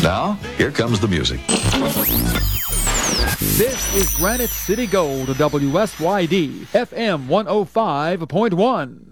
Now, here comes the music. This is Granite City Gold, WSYD, FM 105.1.